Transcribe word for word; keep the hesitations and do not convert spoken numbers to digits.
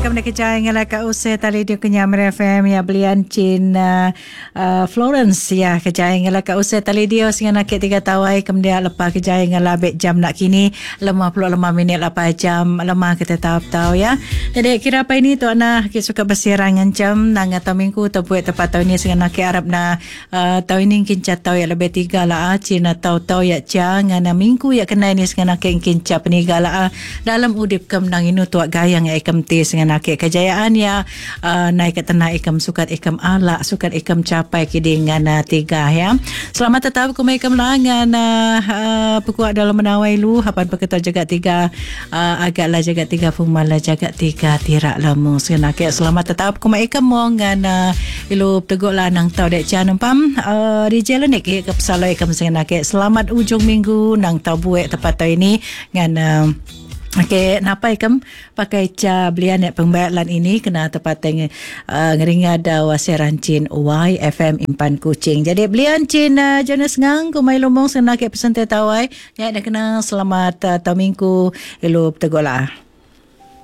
Assalamualaikum nak kejaya ngala ka usai tali dia kenya F M ya belian cin uh, uh, Florence ya kejaya ngala ka usai tali dia singa nak tiga tawai kemudian lepas kejaya ngala bet jam nak kini lima puluh lima minit lepas jam lemah kita tahu-tahu ya. Jadi kira apa ini tu ana kita suka bersirangan jam nang atau minggu tu buat tepat tahun ini singa nak Arab na uh, tahun ini kincat tahu ya lebih tiga lah cin tahu tahu ya jangan na minggu ya kena ini singa nak kincat peniga lah dalam udip kem nang inu tu gayang ya ikam tis dengan akik kejayaan ya uh, naik ke tanah ikam sukat ikam alak sukat ikam capai kidingan uh, tiga ya. Selamat tetap kumai ikam langan uh, uh, pekuak dalam menawai lu hapan peketua jaga tiga uh, agaklah jaga tiga fumala jaga tiga tirak lemu dengan akik. Selamat tetap kumai ikam mongan uh, ilu teguk lah nang tau dek jangan pam uh, di jalan ni ke pesalo ikam dengan akik. Selamat ujung minggu nang tau buat tepat tau ini dengan uh, okey, napa ikam pakai ca belian net pembayaran ini kena tepat teng uh, ngeringa da wasiran cin Y F M Impan Kuching. Jadi belian cin uh, jenis ngang kumai lumong sena ke pesan tawai ya nak kena selamat uh, tahun minggu ilu tegola.